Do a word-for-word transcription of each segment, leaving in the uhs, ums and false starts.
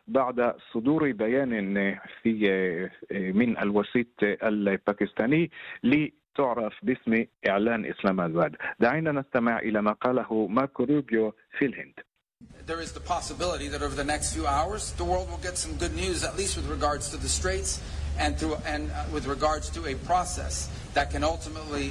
بعد صدور بيان في من الوسيط الباكستاني لتعرف باسم إعلان إسلام آباد. دعينا نستمع إلى ما قاله ماركو روبيو في الهند. There is the possibility that over the next few hours the world will get some good news, at least with regards to the Straits and to and with regards to a process that can ultimately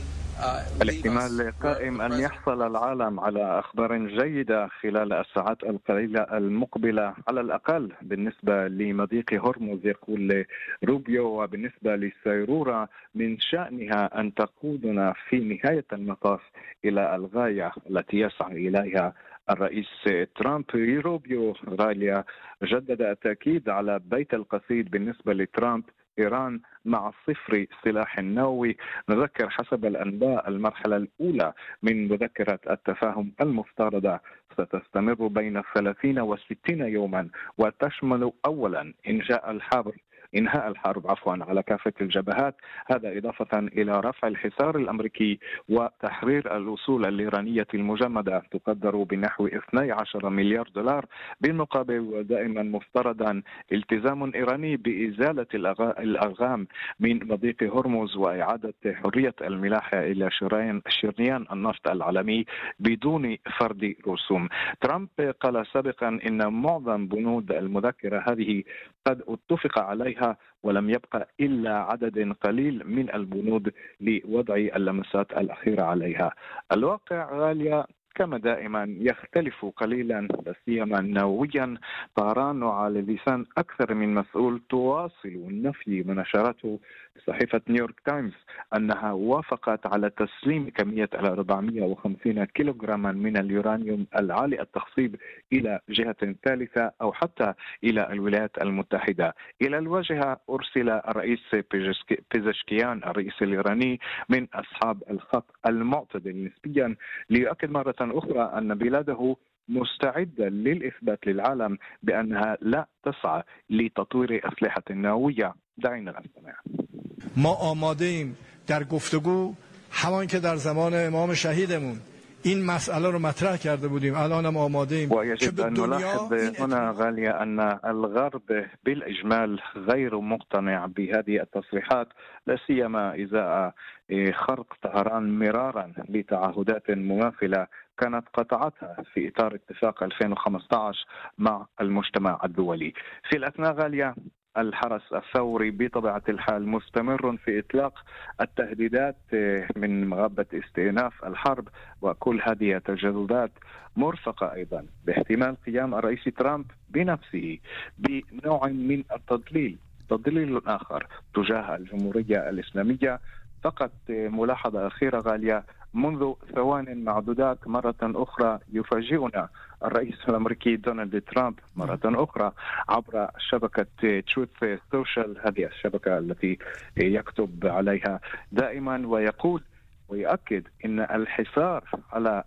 الاحتمال قائم أن يحصل العالم على أخبار جيدة خلال الساعات القليلة المقبلة، على الأقل بالنسبة لمضيق هرمز، يقول روبيو. وبالنسبة للسيرورة من شأنها أن تقودنا في نهاية المطاف إلى الغاية التي يسعى إليها الرئيس ترامب. روبيو غاليا جدد التأكيد على بيت القصيد بالنسبة لترامب: إيران مع صفر سلاح نووي. نذكر حسب الأنباء المرحلة الأولى من مذكرة التفاهم المفترضة ستستمر بين ثلاثين وستين يوما، وتشمل أولا إنهاء الحرب إنهاء الحرب عفوا على كافة الجبهات، هذا إضافة إلى رفع الحصار الأمريكي وتحرير الأصول الإيرانية المجمدة تقدر بنحو اثني عشر مليار دولار. بالمقابل، ودائما مفترضا التزام إيراني بإزالة الألغام من مضيق هرمز وإعادة حرية الملاحة إلى شريان النفط العالمي بدون فرض رسوم. ترامب قال سابقا إن معظم بنود المذكرة هذه قد اتفق عليها، ولم يبقى إلا عدد قليل من البنود لوضع اللمسات الأخيرة عليها. الواقع غالية كما دائما يختلف قليلا، لا سيما نوويا. طهران على لسان أكثر من مسؤول تواصل النفي ونشرته صحيفة نيويورك تايمز أنها وافقت على تسليم كمية أربعمائة وخمسين كيلوغراما من اليورانيوم العالي التخصيب إلى جهة ثالثة أو حتى إلى الولايات المتحدة. إلى الواجهة أرسل الرئيس بيزشكيان الرئيس الإيراني من أصحاب الخط المعتدل نسبيا ليؤكد مرة أخرى أن بلاده مستعدة للإثبات للعالم بأنها لا تسعى لتطوير أسلحة نووية. دعينا نستمع. ما آماده ایم در گفتگو همان که در زمان امام شهیدمون این مسئله رو مطرح کرده بودیم، الان هم آماده ایم. ويجب أن نلاحظ هنا غالية أن الغرب بالإجمال غير مقتنع بهذه التصريحات، لا سيما إذا خرق طهران مرارا لتعهدات مماثلة كانت قطعتها في إطار اتفاق ألفين وخمسة عشر مع المجتمع الدولي. في الأثناء غالية الحرس الثوري بطبيعة الحال مستمر في إطلاق التهديدات من مغبة استئناف الحرب، وكل هذه التجاذبات مرفقة أيضا باحتمال قيام الرئيس ترامب بنفسه بنوع من التضليل تضليل آخر تجاه الجمهورية الإسلامية. فقط ملاحظة أخيرة غالية: منذ ثوان معدودات مرة أخرى يفاجئنا الرئيس الأمريكي دونالد ترامب مرة أخرى عبر شبكة تروث سوشيال، هذه الشبكة التي يكتب عليها دائما ويقول ويؤكد أن الحصار على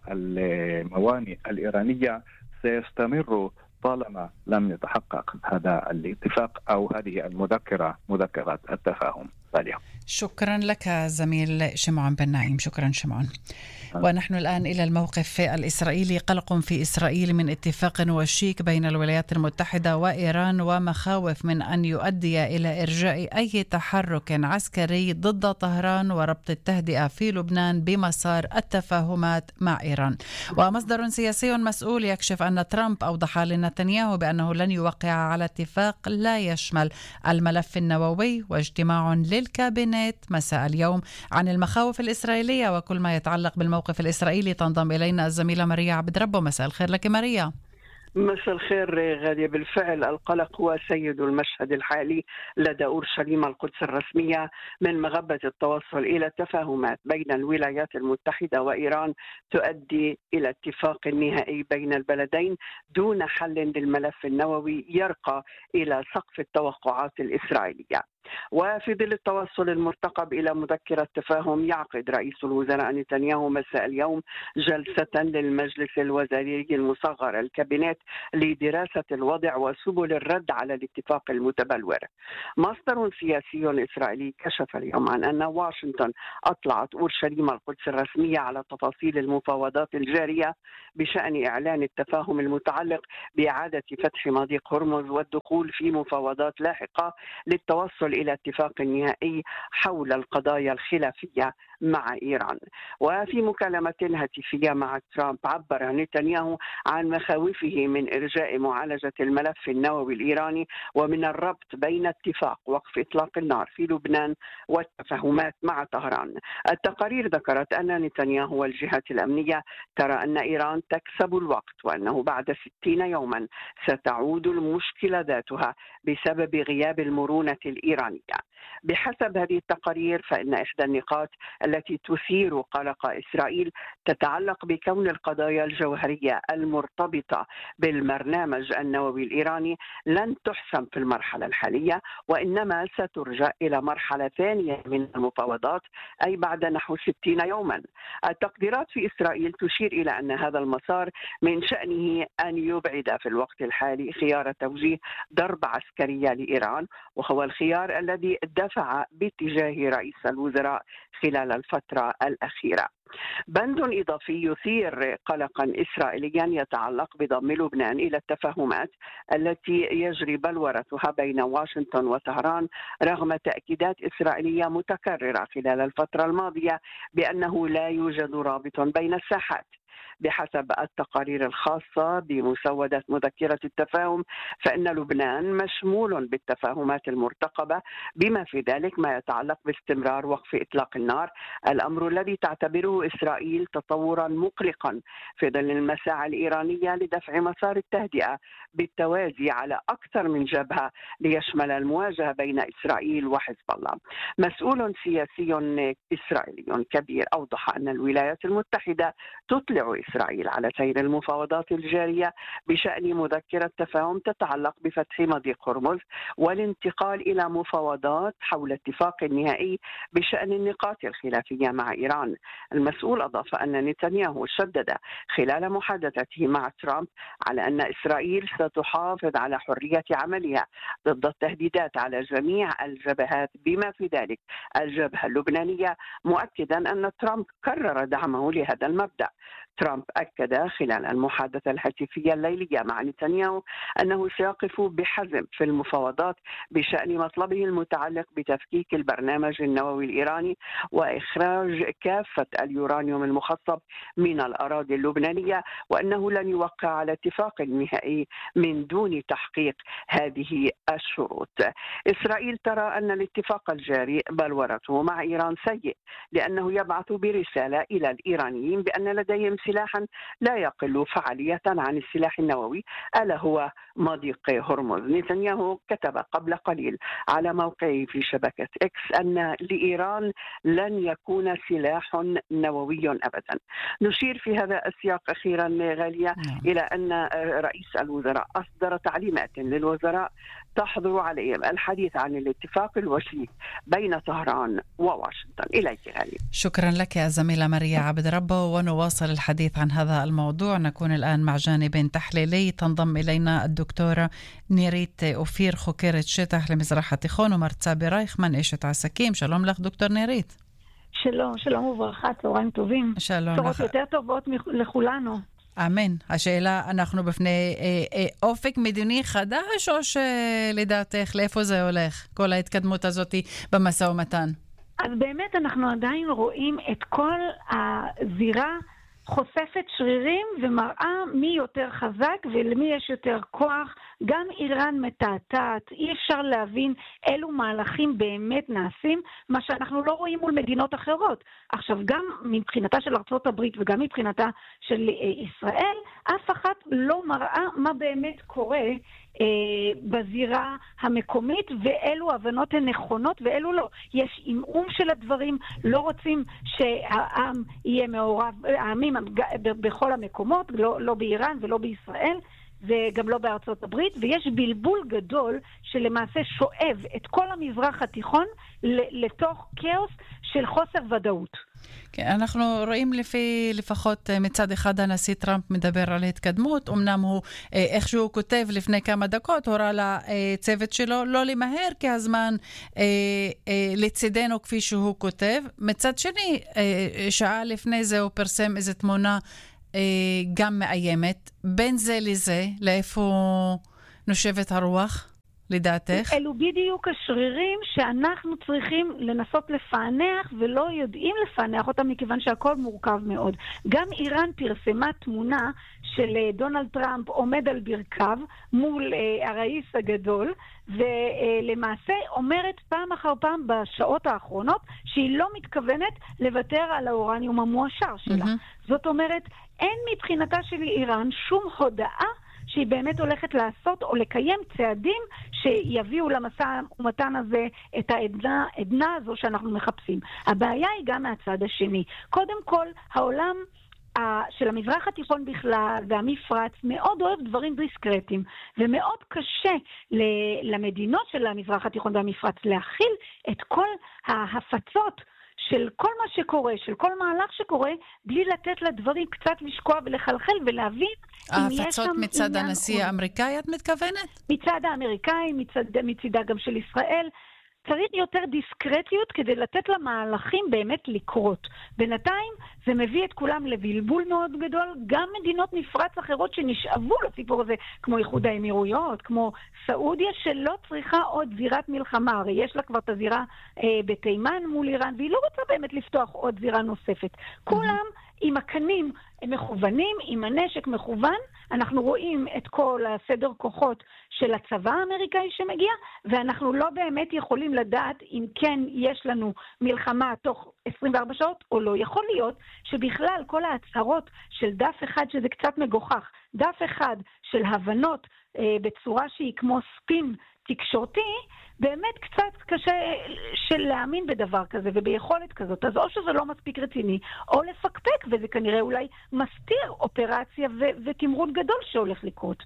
الموانئ الإيرانية سيستمر طالما لم يتحقق هذا الاتفاق أو هذه المذكرة مذكرة التفاهم. غالية. شكرا لك زميل شمعون بن نعيم. شكرا شمعون. ونحن الآن إلى الموقف الإسرائيلي. قلق في إسرائيل من اتفاق وشيك بين الولايات المتحدة وإيران ومخاوف من أن يؤدي إلى إرجاء أي تحرك عسكري ضد طهران وربط التهدئة في لبنان بمسار التفاهمات مع إيران. ومصدر سياسي مسؤول يكشف أن ترامب أوضح لنتنياهو بأنه لن يوقع على اتفاق لا يشمل الملف النووي، واجتماع للكابينت مساء اليوم عن المخاوف الإسرائيلية وكل ما يتعلق بالموقف الإسرائيلي. تنضم إلينا الزميلة ماريا عبد ربه. مساء الخير لك ماريا. مساء الخير غالية. بالفعل القلق هو سيد المشهد الحالي لدى أورشليم القدس الرسمية من مغبة التوصل إلى تفاهمات بين الولايات المتحدة وإيران تؤدي إلى اتفاق نهائي بين البلدين دون حل للملف النووي يرقى إلى سقف التوقعات الإسرائيلية. وفي ظل التوصل المرتقب إلى مذكرة تفاهم، يعقد رئيس الوزراء نتنياهو مساء اليوم جلسة للمجلس الوزاري المصغر الكابينت لدراسة الوضع وسبل الرد على الاتفاق المتبلور. مصدر سياسي إسرائيلي كشف اليوم عن أن واشنطن أطلعت أورشليم القدس الرسمية على تفاصيل المفاوضات الجارية بشأن إعلان التفاهم المتعلق بإعادة فتح مضيق هرمز والدخول في مفاوضات لاحقة للتوصل إلى اتفاق نهائي حول القضايا الخلافية مع إيران. وفي مكالمة هاتفية مع ترامب عبر نتنياهو عن مخاوفه من إرجاء معالجة الملف النووي الإيراني ومن الربط بين اتفاق وقف إطلاق النار في لبنان والتفاهمات مع طهران. التقارير ذكرت أن نتنياهو والجهات الأمنية ترى أن إيران تكسب الوقت وأنه بعد ستين يوما ستعود المشكلة ذاتها بسبب غياب المرونة الإيرانية. بحسب هذه التقارير فإن إحدى النقاط التي تثير قلق إسرائيل تتعلق بكون القضايا الجوهرية المرتبطة بالبرنامج النووي الإيراني لن تحسم في المرحلة الحالية، وإنما سترجع إلى مرحلة ثانية من المفاوضات أي بعد نحو ستين يوما. التقديرات في إسرائيل تشير إلى أن هذا المسار من شأنه أن يبعد في الوقت الحالي خيار توجيه ضربة عسكرية لإيران، وهو الخيار الذي دفع باتجاه رئيس الوزراء خلال الفترة الأخيرة. بند إضافي يثير قلقا إسرائيليا يتعلق بضم لبنان إلى التفاهمات التي يجري بلورتها بين واشنطن وطهران رغم تأكيدات إسرائيلية متكررة خلال الفترة الماضية بأنه لا يوجد رابط بين الساحات. بحسب التقارير الخاصة بمسودة مذكرة التفاهم فإن لبنان مشمول بالتفاهمات المرتقبة بما في ذلك ما يتعلق باستمرار وقف إطلاق النار، الأمر الذي تعتبره إسرائيل تطورا مقلقا في ظل المساعي الإيرانية لدفع مسار التهدئة بالتوازي على أكثر من جبهة ليشمل المواجهة بين إسرائيل وحزب الله. مسؤول سياسي إسرائيلي كبير أوضح أن الولايات المتحدة تطلع إسرائيل على سير المفاوضات الجارية بشأن مذكرة تفاهم تتعلق بفتح مضيق هرمز والانتقال إلى مفاوضات حول اتفاق نهائي بشأن النقاط الخلافية مع إيران. المسؤول أضاف أن نتنياهو شدد خلال محادثته مع ترامب على أن إسرائيل ستحافظ على حرية عملها ضد التهديدات على جميع الجبهات بما في ذلك الجبهة اللبنانية، مؤكدا أن ترامب كرر دعمه لهذا المبدأ. ترامب أكد خلال المحادثة الهاتفية الليلية مع نتنياهو أنه سيقف بحزم في المفاوضات بشأن مطلبه المتعلق بتفكيك البرنامج النووي الإيراني وإخراج كافة اليورانيوم المخصب من الأراضي اللبنانية، وأنه لن يوقع على اتفاق نهائي من دون تحقيق هذه الشروط. إسرائيل ترى أن الاتفاق الجاري بلورته مع إيران سيء لأنه يبعث برسالة إلى الإيرانيين بأن لديهم سلاحا لا يقل فعالية عن السلاح النووي ألا هو مضيق هرمز. نتنياهو كتب قبل قليل على موقعه في شبكة إكس أن لإيران لن يكون سلاح نووي أبدا. نشير في هذا السياق أخيرا غالية إلى أن رئيس الوزراء أصدر تعليمات للوزراء تحظر عليهم الحديث عن الاتفاق الوشيك بين طهران وواشنطن. إليك غالية. شكرا لك يا زميلة ماريا عبد ربه، ونواصل الحديث عن هذا الموضوع. نكون الآن مع جانب تحليلي. تنضم إلينا الدكتورة نيريت أوفير خكيرة شטح למזרח התיכון ומרצה ברייכמן אשת עסקים. שלום לך דוקטור נירית. שלום, שלום וברכה, צהריים טובים. שלום לך. צורות יותר טובות לכולנו. אמן. השאלה, אנחנו בפני אה, אה, אופק מדיני חדש, או שלדעתך לאיפה זה הולך? כל ההתקדמות הזאת במשא ומתן. אז באמת אנחנו עדיין רואים את כל הזירה חושפת שרירים ומראה מי יותר חזק ולמי יש יותר כוח. גם איראן מתעתעת, אי אפשר להבין אילו מהלכים באמת נעשים, מה שאנחנו לא רואים מול מדינות אחרות. עכשיו, גם מבחינתה של ארצות הברית וגם מבחינתה של ישראל, אף אחת לא מראה מה באמת קורה אה, בזירה המקומית, ואילו הבנות הן נכונות ואילו לא. יש אימום של הדברים, לא רוצים שהעם יהיה מעורב, העמים בכל המקומות, לא, לא באיראן ולא בישראל, וגם לא בארצות הברית, ויש בלבול גדול שלמעשה שואב את כל המזרח התיכון לתוך כאוס של חוסר ודאות. כן, אנחנו רואים לפי, לפחות מצד אחד הנשיא טראמפ מדבר על התקדמות, אמנם הוא איך שהוא כותב לפני כמה דקות, הורה לצוות שלו לא למהר כי הזמן אה, אה, לצידנו כפי שהוא כותב. מצד שני, אה, שעה לפני זה הוא פרסם איזו תמונה אה, גם מאיימת. בין זה לזה, לאיפה נושבת הרוח? לדעתך? אלו בדיוק השרירים שאנחנו צריכים לנסות לפענח ולא יודעים לפענח אותם מכיוון שהכל מורכב מאוד. גם איראן פרסמה תמונה של דונלד טראמפ עומד על ברכיו מול אה, הראיס הגדול, ולמעשה אומרת פעם אחר פעם בשעות האחרונות שהיא לא מתכוונת לוותר על האורניום המועשר שלה. Mm-hmm. זאת אומרת, אין מבחינתה של איראן שום הודעה שהיא באמת הולכת לעשות או לקיים צעדים שיביאו למשא ומתן הזה את העדנה, עדנה הזו שאנחנו מחפשים. הבעיה היא גם מהצד השני. קודם כל, העולם של המזרח התיכון בכלל והמפרץ מאוד אוהב דברים דיסקרטיים, ומאוד קשה למדינות של המזרח התיכון והמפרץ להכיל את כל ההפצות של כל מה שקורה, של כל מהלך שקורה, בלי לתת לדברים קצת לשקוע ולחלחל ולהבין אם יש שם... ההפצות מצד הנשיא האמריקאי, את מתכוונת? מצד האמריקאי, מצד, מצידה גם של ישראל. צריך יותר דיסקרטיות כדי לתת למהלכים באמת לקרות. בינתיים זה מביא את כולם לבלבול מאוד גדול, גם מדינות מפרץ אחרות שנשאבו לסיפור הזה, כמו איחוד האמירויות, כמו סעודיה, שלא צריכה עוד זירת מלחמה. הרי יש לה כבר את הזירה אה, בתימן מול איראן, והיא לא רוצה באמת לפתוח עוד זירה נוספת. כולם עם הקנים מכוונים, עם הנשק מכוון, אנחנו רואים את כל הסדר כוחות של הצבא האמריקאי שמגיע, ואנחנו לא באמת יכולים לדעת אם כן יש לנו מלחמה תוך עשרים וארבע שעות או לא. יכול להיות שבכלל כל ההצהרות של דף אחד, שזה קצת מגוחך, דף אחד של הבנות אה, בצורה שהיא כמו ספין תקשורתי, באמת קצת קשה של להאמין בדבר כזה וביכולת כזאת. אז או שזה לא מספיק רציני, או לפקפק, וזה כנראה אולי מסתיר אופרציה ו- ותמרון גדול שהולך לקרות.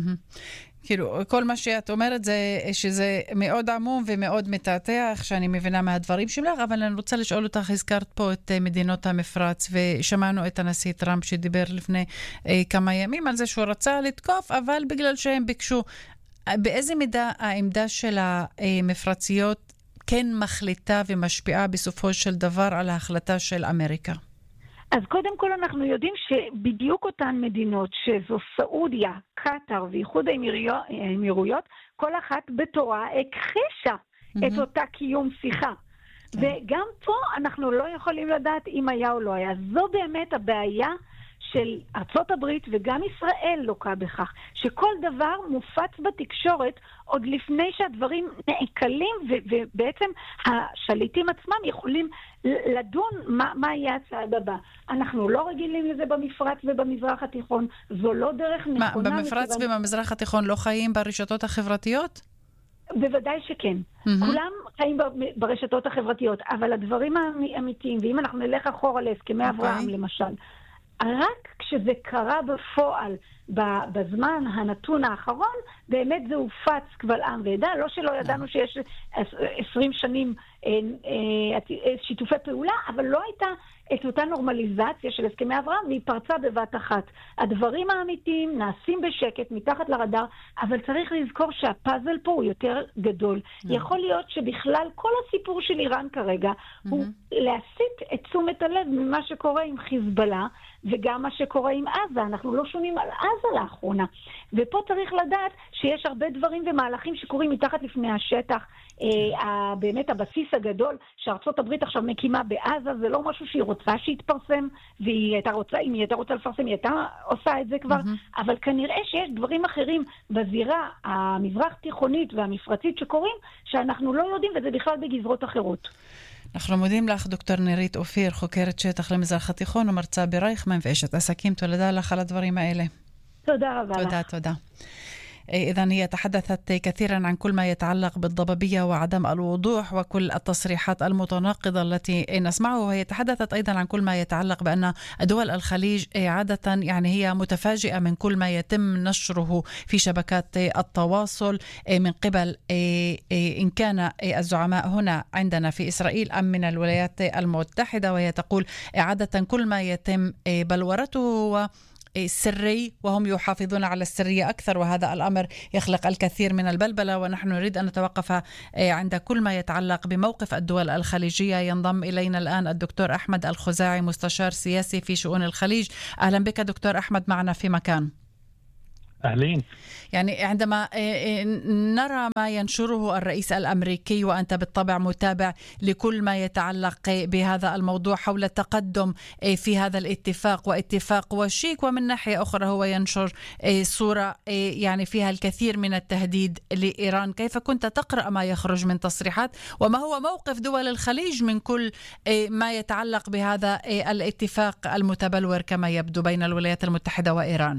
כאילו, כל מה שאת אומרת זה שזה מאוד עמום ומאוד מתעתע, איך שאני מבינה מהדברים שלך, אבל אני רוצה לשאול אותך, הזכרת פה את מדינות המפרץ, ושמענו את הנשיא טראמפ שדיבר לפני כמה ימים על זה שהוא רצה לתקוף, אבל בגלל שהם ביקשו, באיזה מידה העמדה של המפרציות כן מחליטה ומשפיעה בסופו של דבר על ההחלטה של אמריקה? אז קודם כל אנחנו יודעים שבדיוק אותן מדינות, שזו סעודיה, קטר ואיחוד האמירויות, כל אחת בתורה הכחישה mm-hmm. את אותה קיום שיחה. Okay. וגם פה אנחנו לא יכולים לדעת אם היה או לא היה. זו באמת הבעיה של ארצות הברית וגם ישראל לוקה בכך, שכל דבר מופץ בתקשורת עוד לפני שהדברים נעקלים, ו- ובעצם השליטים עצמם יכולים לדון מה, מה יהיה הצעד הבא. אנחנו לא רגילים לזה במפרץ ובמזרח התיכון, זו לא דרך נכונה. מה, במפרץ מכיוון... ובמזרח התיכון לא חיים ברשתות החברתיות? בוודאי שכן. Mm-hmm. כולם חיים ברשתות החברתיות, אבל הדברים האמיתיים, ואם אנחנו נלך אחורה להסכמי okay. אברהם למשל, רק כשזה קרה בפועל בזמן הנתון האחרון, באמת זה הופץ קבל עם ועדה, לא שלא ידענו שיש עשרים שנים שיתופי פעולה, אבל לא הייתה את אותה נורמליזציה של הסכמי אברהם, והיא פרצה בבת אחת. הדברים האמיתיים נעשים בשקט, מתחת לרדאר, אבל צריך לזכור שהפאזל פה הוא יותר גדול. יכול להיות שבכלל כל הסיפור של איראן כרגע הוא להסיט את תשומת הלב ממה שקורה עם חיזבאללה, וגם מה שקורה עם עזה. אנחנו לא שומעים על עזה לאחרונה. ופה צריך לדעת שיש הרבה דברים ומהלכים שקורים מתחת לפני השטח. אה, באמת הבסיס הגדול שארצות הברית עכשיו מקימה בעזה, זה לא משהו שהיא רוצה שיתפרסם, והיא הייתה רוצה, אם היא הייתה רוצה לפרסם, היא הייתה עושה את זה כבר, mm-hmm. אבל כנראה שיש דברים אחרים בזירה המזרח תיכונית והמפרצית שקורים, שאנחנו לא יודעים, וזה בכלל בגזרות אחרות. אנחנו מודים לך, דוקטור נירית אופיר, חוקרת שטח למזרח התיכון ומרצה ברייכמן ואשת עסקים. תודה לך על הדברים האלה. תודה רבה לך. תודה, תודה. إذن هي تحدثت كثيرا عن كل ما يتعلق بالضبابية وعدم الوضوح وكل التصريحات المتناقضة التي نسمعها، وهي تحدثت أيضا عن كل ما يتعلق بأن دول الخليج عادة يعني هي متفاجئة من كل ما يتم نشره في شبكات التواصل من قبل إن كان الزعماء هنا عندنا في إسرائيل أم من الولايات المتحدة. وهي تقول عادة كل ما يتم بلورته هو سري وهم يحافظون على السرية أكثر، وهذا الأمر يخلق الكثير من البلبلة. ونحن نريد أن نتوقف عند كل ما يتعلق بموقف الدول الخليجية. ينضم إلينا الآن الدكتور أحمد الخزاعي مستشار سياسي في شؤون الخليج. أهلا بك دكتور أحمد معنا في مكان. أهلين. يعني عندما نرى ما ينشره الرئيس الأمريكي وأنت بالطبع متابع لكل ما يتعلق بهذا الموضوع حول التقدم في هذا الاتفاق واتفاق وشيك، ومن ناحية أخرى هو ينشر صورة يعني فيها الكثير من التهديد لإيران، كيف كنت تقرأ ما يخرج من تصريحات وما هو موقف دول الخليج من كل ما يتعلق بهذا الاتفاق المتبلور كما يبدو بين الولايات المتحدة وإيران؟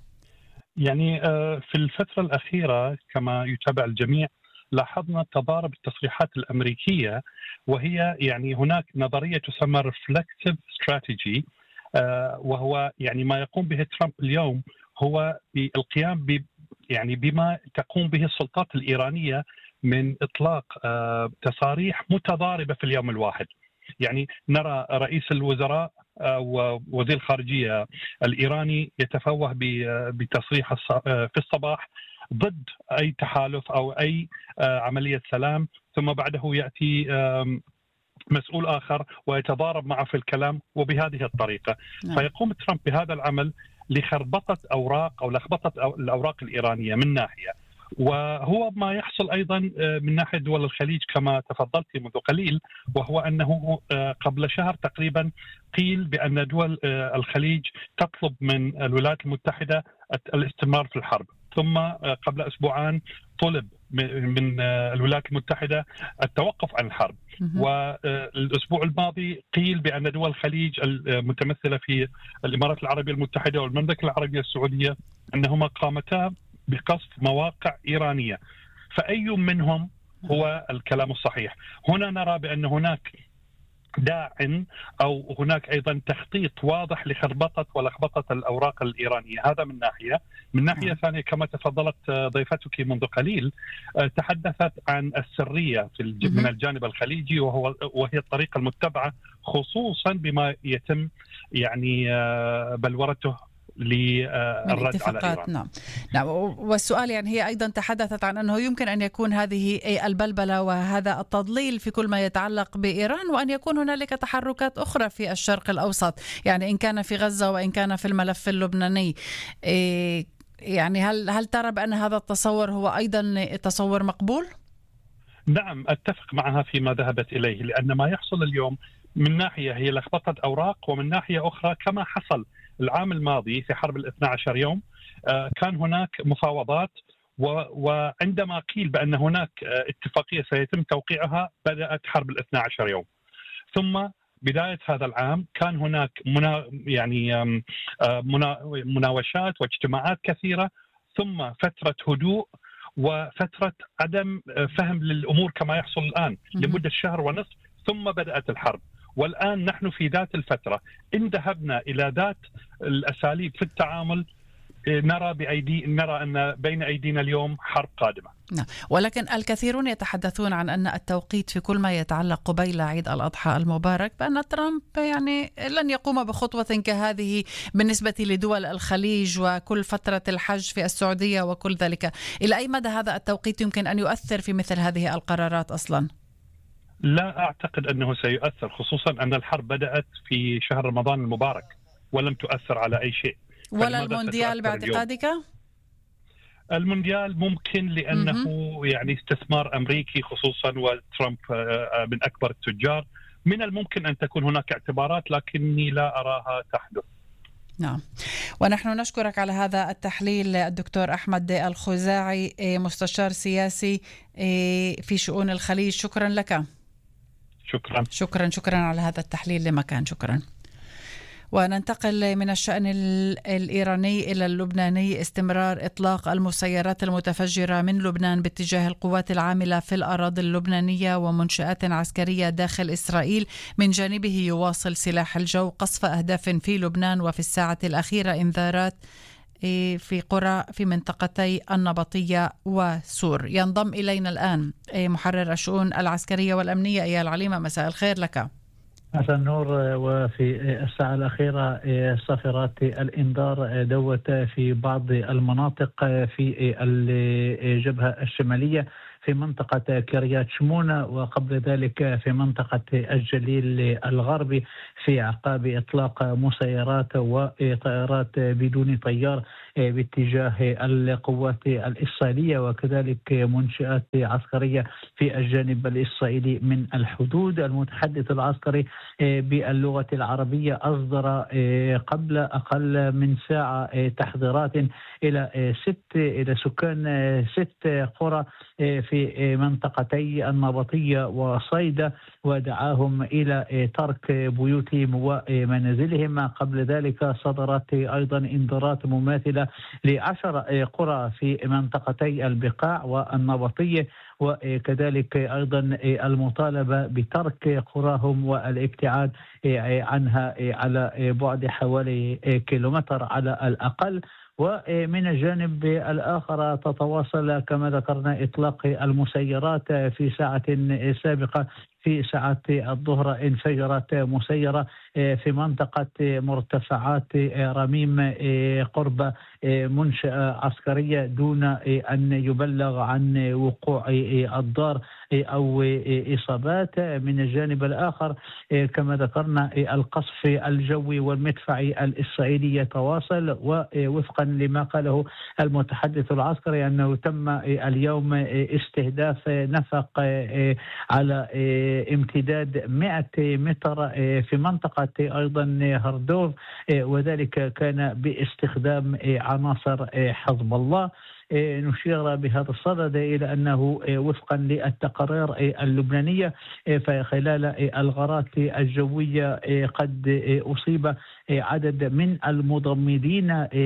يعني في الفترة الأخيرة كما يتابع الجميع لاحظنا تضارب التصريحات الأمريكية، وهي يعني هناك نظرية تسمى reflective strategy، وهو يعني ما يقوم به ترامب اليوم هو بالقيام ب يعني بما تقوم به السلطات الإيرانية من إطلاق تصاريح متضاربة في اليوم الواحد. يعني نرى رئيس الوزراء ووزير الخارجية الإيراني يتفوه بتصريح في الصباح ضد أي تحالف أو أي عملية سلام، ثم بعده يأتي مسؤول آخر ويتضارب معه في الكلام وبهذه الطريقة. نعم. فيقوم ترامب بهذا العمل لخربطة أوراق أو لخبطة الأوراق الإيرانية من ناحية، وهو ما يحصل أيضا من ناحية دول الخليج كما تفضلت منذ قليل، وهو أنه قبل شهر تقريبا قيل بأن دول الخليج تطلب من الولايات المتحدة الاستمرار في الحرب، ثم قبل أسبوعان طلب من الولايات المتحدة التوقف عن الحرب، والأسبوع الماضي قيل بأن دول الخليج المتمثلة في الإمارات العربية المتحدة والمملكة العربية السعودية أنهما قامتا بقصف مواقع إيرانية، فأي منهم هو الكلام الصحيح؟ هنا نرى بأن هناك داع أو هناك أيضا تخطيط واضح لخربطة ولخبطة الأوراق الإيرانية. هذا من ناحية. من ناحية ثانية كما تفضلت ضيفتك منذ قليل تحدثت عن السرية في من الجانب الخليجي، وهو وهي الطريقة المتبعة خصوصا بما يتم يعني بلورته للرد على إيران. نعم. نعم. والسؤال يعني هي أيضا تحدثت عن أنه يمكن أن يكون هذه البلبلة وهذا التضليل في كل ما يتعلق بإيران، وأن يكون هنالك تحركات أخرى في الشرق الأوسط، يعني إن كان في غزة وإن كان في الملف اللبناني. يعني هل هل ترى بأن هذا التصور هو أيضا تصور مقبول؟ نعم، أتفق معها فيما ذهبت إليه، لأن ما يحصل اليوم من ناحية هي لخبطة أوراق، ومن ناحية أخرى كما حصل العام الماضي في حرب الاثنى عشر يوم كان هناك مفاوضات، وعندما قيل بأن هناك اتفاقية سيتم توقيعها بدأت حرب الاثنى عشر يوم، ثم بداية هذا العام كان هناك منا يعني منا مناوشات واجتماعات كثيرة، ثم فترة هدوء وفترة عدم فهم للأمور كما يحصل الآن لمدة شهر ونصف، ثم بدأت الحرب. والآن نحن في ذات الفترة إن ذهبنا إلى ذات الأساليب في التعامل نرى بأيدي نرى أن بين أيدينا اليوم حرب قادمة. نعم. ولكن الكثيرون يتحدثون عن أن التوقيت في كل ما يتعلق قبيل عيد الأضحى المبارك بأن ترامب يعني لن يقوم بخطوة كهذه بالنسبة لدول الخليج وكل فترة الحج في السعودية وكل ذلك. إلى أي مدى هذا التوقيت يمكن أن يؤثر في مثل هذه القرارات أصلا؟ لا أعتقد أنه سيؤثر، خصوصا أن الحرب بدأت في شهر رمضان المبارك ولم تؤثر على أي شيء. ولا المونديال باعتقادك؟ المونديال ممكن لأنه م-م. يعني استثمار أمريكي خصوصا، وترامب من أكبر التجار، من الممكن أن تكون هناك اعتبارات لكني لا أراها تحدث. نعم. ونحن نشكرك على هذا التحليل الدكتور أحمد الخزاعي مستشار سياسي في شؤون الخليج. شكرا لك. شكرا. شكرا شكرا على هذا التحليل لمكان. شكرا. وننتقل من الشأن الإيراني إلى اللبناني. استمرار إطلاق المسيرات المتفجرة من لبنان باتجاه القوات العاملة في الأراضي اللبنانية ومنشآت عسكرية داخل إسرائيل. من جانبه يواصل سلاح الجو قصف أهداف في لبنان، وفي الساعة الأخيرة إنذارات في قرى في منطقتي النبطية وسور. ينضم إلينا الآن محرر الشؤون العسكرية والأمنية إيال عليمة. مساء الخير لك. مساء النور. وفي الساعة الأخيرة صافرات الإنذار دوت في بعض المناطق في الجبهة الشمالية في منطقة كريات شمونة، وقبل ذلك في منطقة الجليل الغربي في عقاب إطلاق مسيرات وطائرات بدون طيار باتجاه القوات الإسرائيلية، وكذلك منشآت عسكرية في الجانب الإسرائيلي من الحدود. المتحدث العسكري باللغة العربية أصدر قبل أقل من ساعة تحذيرات إلى ست إلى سكان ست قرى في منطقتي النبطية وصيدا، ودعاهم إلى ترك بيوتهم ومنازلهم. قبل ذلك صدرت أيضا إنذارات مماثلة لعشر قرى في منطقتي البقاع والنبطية، وكذلك أيضا المطالبة بترك قراهم والابتعاد عنها على بعد حوالي كيلومتر على الأقل. ومن الجانب الآخر تتواصل كما ذكرنا إطلاق المسيرات. في ساعة سابقة في ساعة الظهر انفجرت مسيرة في منطقة مرتفعات رميم قرب منشأة عسكرية دون أن يبلغ عن وقوع الضار أو إصابات. من الجانب الآخر كما ذكرنا القصف الجوي والمدفعي الإسرائيلي يتواصل، ووفقا لما قاله المتحدث العسكري أنه تم اليوم استهداف نفق على امتداد مئة متر في منطقة أيضا هردوف، وذلك كان باستخدام عناصر حزب الله. نشير بهذا الصدد إلى أنه وفقا للتقارير اللبنانية فخلال الغارات الجوية قد أصيب عدد من المضمدين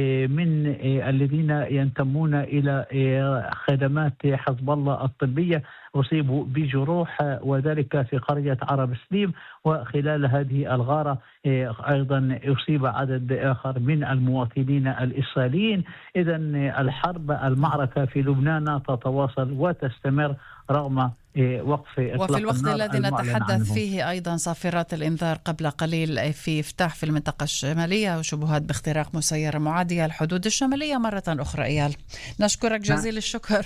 من الذين ينتمون إلى خدمات حزب الله الطبية أصيبوا بجروح، وذلك في قرية عرب سليم. وخلال هذه الغارة أيضا أصيب عدد آخر من المواطنين الإسرائيليين. إذن الحرب المعركة في لبنان تتواصل وتستمر رغم وقف إطلاق وفي الوقت النار الذي نتحدث فيه أيضا صافرات الإنذار قبل قليل في افتتاح في المنطقة الشمالية وشبهات باختراق مسيرة معادية الحدود الشمالية مرة أخرى. إيال نشكرك جزيل الشكر.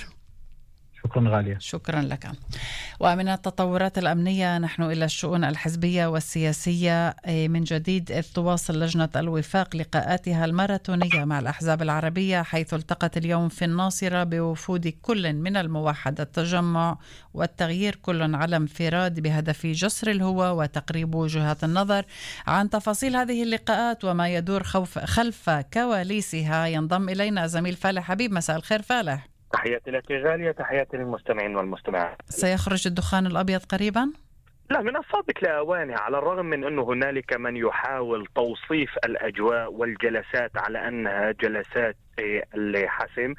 شكرا غالية. شكرا لك. ومن التطورات الأمنية نحن إلى الشؤون الحزبية والسياسية. من جديد إذ تواصل لجنة الوفاق لقاءاتها الماراثونية مع الأحزاب العربية، حيث التقت اليوم في الناصرة بوفود كل من الموحدة التجمع والتغيير كل على انفراد بهدف جسر الهوى وتقريب وجهات النظر. عن تفاصيل هذه اللقاءات وما يدور خوف خلف كواليسها ينضم إلينا زميل فالح حبيب. مساء الخير فالح. تحياتي لك غالية، تحياتي للمستمعين والمستمعات. سيخرج الدخان الأبيض قريبا؟ لا، من السابق لأوانه، على الرغم من أنه هنالك من يحاول توصيف الأجواء والجلسات على أنها جلسات الحسم،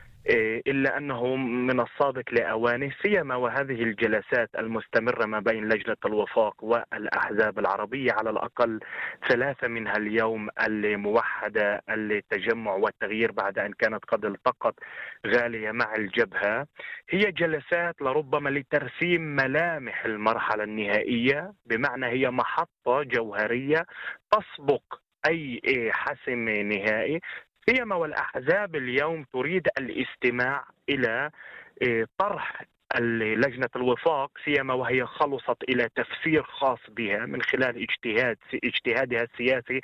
إلا أنه من السابق لأوانه، سيما وهذه الجلسات المستمرة ما بين لجنة الوفاق والأحزاب العربية، على الأقل ثلاثة منها اليوم الموحدة التجمع والتغيير بعد أن كانت قد التقت غالية مع الجبهة، هي جلسات لربما لترسيم ملامح المرحلة النهائية، بمعنى هي محطة جوهرية تسبق أي حسم نهائي، سيما والأحزاب اليوم تريد الاستماع إلى طرح لجنة الوفاق، سيما وهي خلصت إلى تفسير خاص بها من خلال اجتهاد اجتهادها السياسي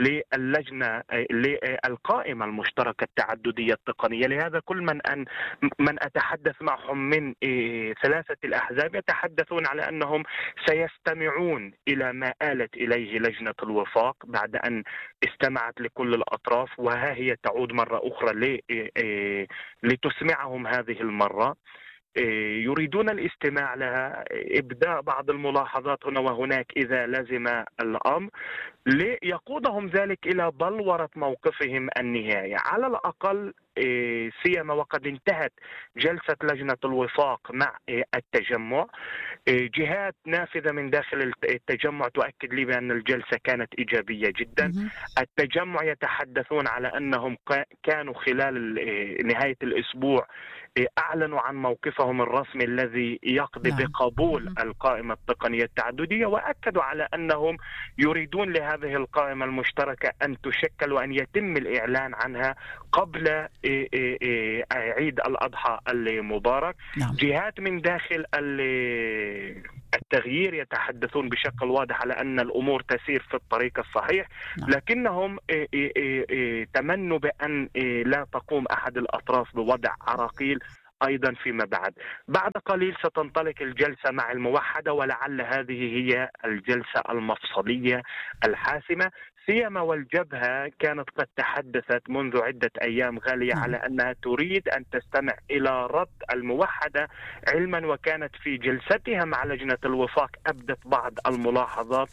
للجنة للقائمة المشتركة التعددية التقنية. لهذا كل من أن من أتحدث معهم من ثلاثة الأحزاب يتحدثون على أنهم سيستمعون إلى ما آلت إليه لجنة الوفاق بعد أن استمعت لكل الأطراف، وها هي تعود مرة أخرى لتسمعهم هذه المرة. يريدون الاستماع لها، إبداء بعض الملاحظات هنا وهناك إذا لزم الأمر، ليقودهم ذلك إلى بلورة موقفهم النهائي على الأقل، سيما وقد انتهت جلسة لجنة الوفاق مع التجمع. جهات نافذة من داخل التجمع تؤكد لي بأن الجلسة كانت إيجابية جدا. التجمع يتحدثون على أنهم كانوا خلال نهاية الأسبوع أعلنوا عن موقفهم الرسمي الذي يقضي نعم. بقبول القائمة التقنية التعددية، وأكدوا على أنهم يريدون لهذه القائمة المشتركة أن تشكل وأن يتم الإعلان عنها قبل عيد الأضحى المبارك. نعم. جهات من داخل التغيير يتحدثون بشكل واضح على أن الأمور تسير في الطريق الصحيح. نعم. لكنهم تمنوا بأن لا تقوم أحد الأطراف بوضع عراقيل أيضا فيما بعد. بعد قليل ستنطلق الجلسة مع الموحدة، ولعل هذه هي الجلسة المفصلية الحاسمة، سيما والجبهة كانت قد تحدثت منذ عدة أيام غالية على أنها تريد أن تستمع إلى رد الموحدة، علما وكانت في جلستها مع لجنة الوفاق أبدت بعض الملاحظات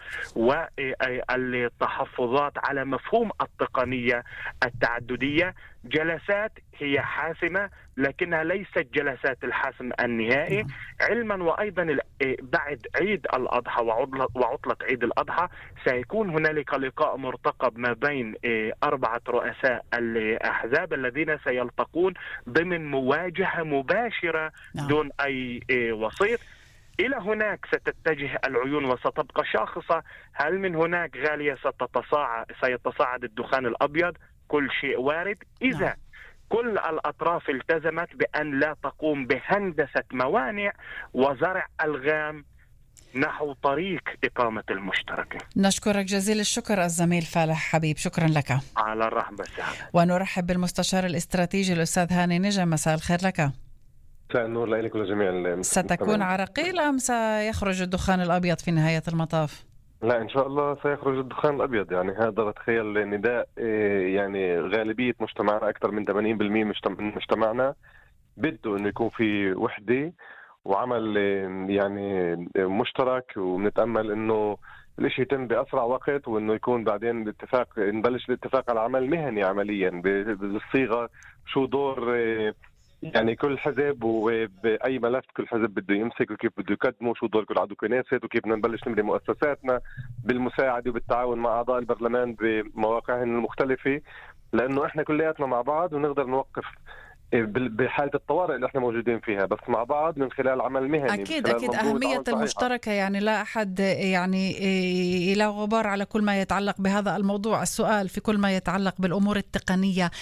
والتحفظات على مفهوم التقنية التعددية. جلسات هي حاسمة لكنها ليست جلسات الحسم النهائي، علما وأيضا بعد عيد الأضحى وعطلة عيد الأضحى سيكون هنالك لقاء مرتقب ما بين أربعة رؤساء الأحزاب الذين سيلتقون ضمن مواجهة مباشرة دون أي وسيط. إلى هناك ستتجه العيون وستبقى شاخصة. هل من هناك غالية ستتصاعد سيتصاعد الدخان الأبيض؟ كل شيء وارد إذا كل الأطراف التزمت بأن لا تقوم بهندسة موانع وزرع ألغام نحو طريق إقامة المشتركة. نشكرك جزيل الشكر الزميل فالح حبيب، شكرا لك. على الرحب والسعادة. ونرحب بالمستشار الاستراتيجي الأستاذ هاني نجم، مساء الخير لك. مساء النور لك ولجميع المستمعين. ستكون عراقيل أم سيخرج الدخان الأبيض في نهاية المطاف؟ لا إن شاء الله سيخرج الدخان الأبيض. يعني هذا بتخيل نداء يعني غالبية مجتمعنا، أكثر من ثمانين بالمئة من مجتمعنا بده إنه يكون في وحدة وعمل يعني مشترك، ونتأمل إنه الاشي يتم بأسرع وقت، وإنه يكون بعدين الاتفاق نبلش الاتفاق على عمل مهني عمليا بالصيغة شو دور يعني كل حزب وبأي ملف كل حزب بده يمسك وكيف بده يقدمه، شو دور كل عضو كنيست، وكيف بدنا نبلش نبني مؤسساتنا بالمساعدة وبالتعاون مع أعضاء البرلمان بمواقعهم المختلفة، لأنه إحنا كلياتنا مع بعض ونقدر نوقف بحالة الطوارئ اللي احنا موجودين فيها، بس مع بعض من خلال عمل مهني. أكيد أكيد أهمية المشتركة، يعني لا أحد يعني لا غبار على كل ما يتعلق بهذا الموضوع. السؤال في كل ما يتعلق بالأمور التقنية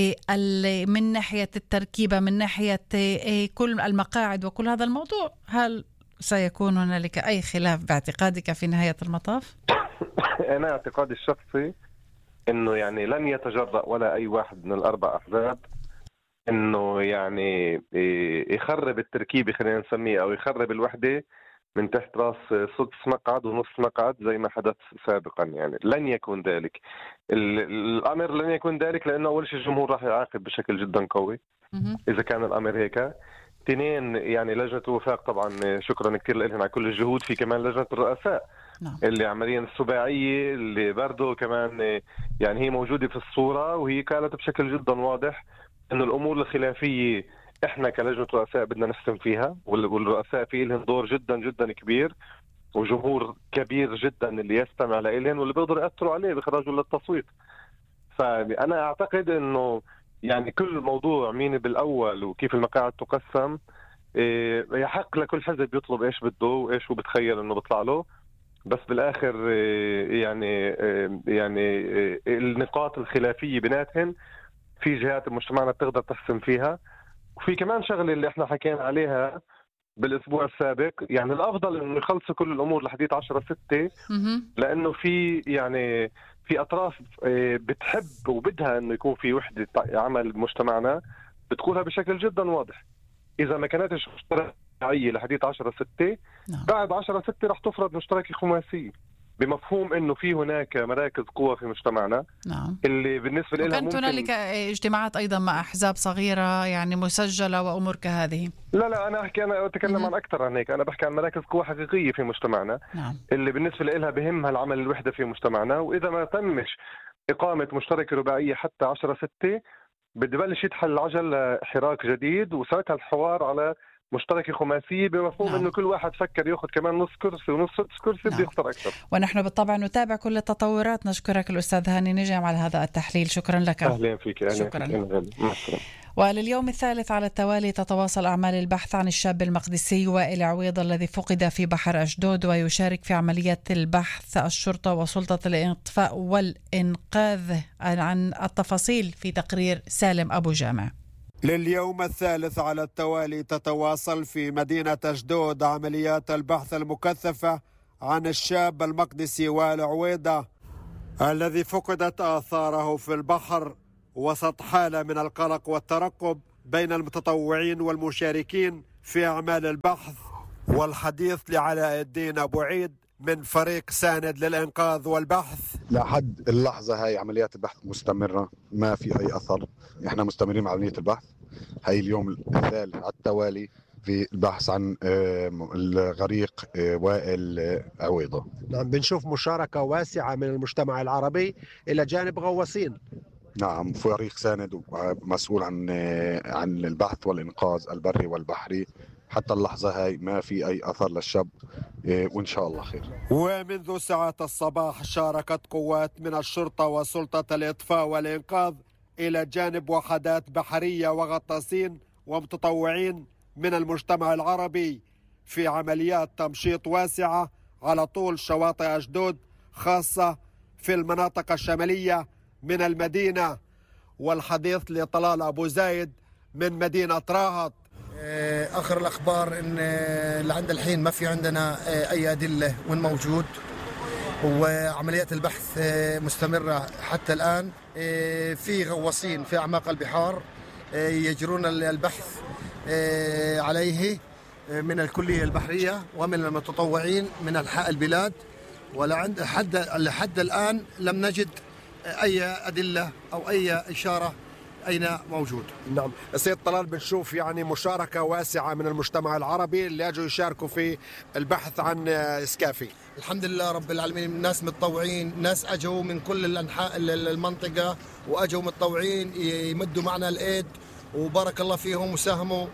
من ناحية التركيبة، من ناحية كل المقاعد وكل هذا الموضوع، هل سيكون هنالك أي خلاف باعتقادك في نهاية المطاف؟ أنا اعتقادي الشخصي إنه يعني لن يتجرأ ولا أي واحد من الأربع أحزاب انه يعني يخرب التركيبه، خلينا نسميه، او يخرب الوحده من تحت راس سدس مقعد ونص مقعد زي ما حدث سابقا. يعني لن يكون ذلك الامر، لن يكون ذلك لانه اول شيء الجمهور راح يعاقب بشكل جدا قوي اذا كان الامر هيك. اثنين، يعني لجنه الوفاق طبعا شكرا كثير لهم على كل الجهود، في كمان لجنه الرؤساء نعم. اللي عمليا السباعيه اللي برضه كمان يعني هي موجوده في الصوره، وهي قالت بشكل جدا واضح إنه الأمور الخلافية إحنا كلجنة رؤساء بدنا نحسم فيها، والرؤساء في لهم دور جدا جدا كبير وجمهور كبير جدا اللي يستمع لهم واللي بيقدروا يأثروا عليه بإخراجه للتصويت. فأنا أعتقد إنه يعني كل موضوع مين بالأول وكيف المقاعد تقسم يحق لكل حزب يطلب إيش بده وإيش هو بتخيل إنه بيطلع له، بس بالآخر يعني يعني النقاط الخلافية بيناتهم في جهات مجتمعنا بتقدر تحسم فيها. وفي كمان شغله اللي احنا حكينا عليها بالاسبوع السابق، يعني الافضل انه يخلصوا كل الامور لحديت عشرة ستة، لانه في يعني في اطراف بتحب وبدها انه يكون في وحده عمل مجتمعنا، بتقولها بشكل جدا واضح. اذا ما كانتش مشتركه لحديت عشرة ستة، بعد عشرة ستة رح تفرض مشتركه خماسيه. بمفهوم انه في هناك مراكز قوة في مجتمعنا. نعم. اللي بالنسبة لنا كانت ممكن هنالك اجتماعات ايضا مع احزاب صغيرة يعني مسجلة وامور كهذه. لا لا انا احكي انا اتكلم م- عن اكثر عن هيك، انا بحكي عن مراكز قوة حقيقية في مجتمعنا. نعم. اللي بالنسبة لها بهمها العمل الوحدة في مجتمعنا، واذا ما تمش اقامة مشتركة رباعية حتى عشرة ستة بدي بلش يتحل العجل حراك جديد، وساعتها الحوار على مشتركة خماسية بمفهوم نعم. انه كل واحد فكر ياخذ كمان نص كرسي ونص كرسي نعم. بده يخسر اكثر. ونحن بالطبع نتابع كل التطورات. نشكرك الاستاذ هاني نجم على هذا التحليل، شكرا لك. اهلا فيك. اهلا شكرا. فيك. ولليوم الثالث على التوالي تتواصل أعمال البحث عن الشاب المقدسي وائل عويض الذي فقد في بحر أشدود، ويشارك في عمليات البحث الشرطة وسلطة الإطفاء والإنقاذ. عن التفاصيل في تقرير سالم أبو جامع. لليوم الثالث على التوالي تتواصل في مدينة أشدود عمليات البحث المكثفة عن الشاب المقدسي وائل عويضة الذي فقدت آثاره في البحر وسط حالة من القلق والترقب بين المتطوعين والمشاركين في أعمال البحث. والحديث لعلاء الدين أبو عيد من فريق ساند للإنقاذ والبحث. لحد اللحظة هاي عمليات البحث مستمرة، ما في أي أثر، إحنا مستمرين مع عملية البحث. هاي اليوم الثالث على التوالي في البحث عن الغريق وائل عويضة. نعم، بنشوف مشاركة واسعة من المجتمع العربي إلى جانب غواصين. نعم، فريق ساند مسؤول عن عن البحث والإنقاذ البري والبحري. حتى اللحظة هاي ما في أي أثر للشاب، وإن شاء الله خير. ومنذ ساعات الصباح شاركت قوات من الشرطة وسلطة الإطفاء والإنقاذ إلى جانب وحدات بحرية وغطاسين ومتطوعين من المجتمع العربي في عمليات تمشيط واسعة على طول شواطئ أشدود، خاصة في المناطق الشمالية من المدينة. والحديث لطلال أبو زايد من مدينة راهط. آخر الأخبار إن لعند الحين ما في عندنا أي أدلة وين موجود، وعمليات البحث مستمرة حتى الآن. في غواصين في أعماق البحار يجرون البحث عليه من الكلية البحرية ومن المتطوعين من أنحاء البلاد، ولعند حد لحد الآن لم نجد أي أدلة أو أي إشارة أين موجود. نعم السيد طلال، بنشوف يعني مشاركة واسعة من المجتمع العربي اللي أجوا يشاركوا في البحث عن سكافي. الحمد لله رب العالمين، الناس متطوعين، ناس أجوا من كل الأنحاء المنطقة وأجوا متطوعين يمدوا معنا الإيد، وبارك الله فيهم وساهموا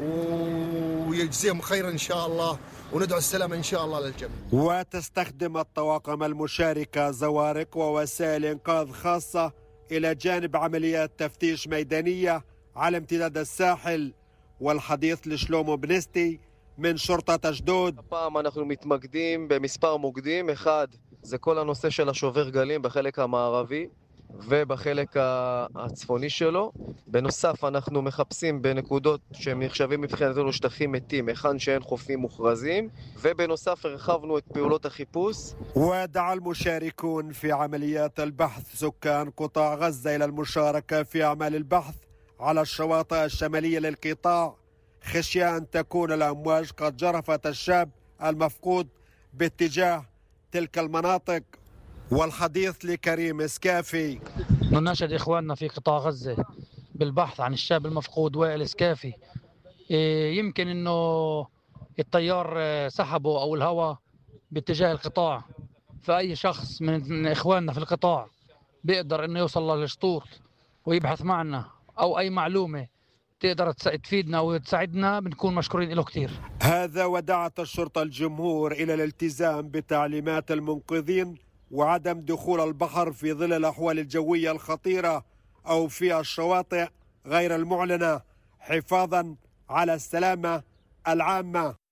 ويجزيهم خيرا إن شاء الله، وندعو السلام إن شاء الله للجميع. وتستخدم الطواقم المشاركة زوارق ووسائل إنقاذ خاصة إلى جانب عمليات تفتيش ميدانية على امتداد الساحل. والحديث לשלמה בנסטי من شرطة أشدود. הפעם אנחנו מתמקדים במספר מוקדים. אחד, זה כל הנושא של השובר גלים בחלק המערבי ובחלק הצפוני שלו. בנוסף אנחנו מחפשים בנקודות שהם נחשבים מבחינתנו שטחים מתים, היכן שאין חופים מוכרזים, ובנוסף הרחבנו את פעולות החיפוש. ودعا المشاركون في عمليات البحث سكان قطاع غزة إلى المشاركة في أعمال البحث على الشواطئ الشمالية للقطاع، خشية أن تكون الأمواج قد جرفت الشاب المفقود باتجاه تلك المناطق. والحديث لكريم سكافي. نناشد إخواننا في قطاع غزة بالبحث عن الشاب المفقود وائل سكافي. يمكن أنه التيار سحبه أو الهواء باتجاه القطاع، فأي شخص من إخواننا في القطاع بيقدر أنه يوصل للشطوط ويبحث معنا أو أي معلومة تقدر تفيدنا وتساعدنا بنكون مشكورين له كتير. هذا ودعت الشرطة الجمهور إلى الالتزام بتعليمات المنقذين وعدم دخول البحر في ظل الأحوال الجوية الخطيرة أو في الشواطئ غير المعلنة، حفاظا على السلامة العامة.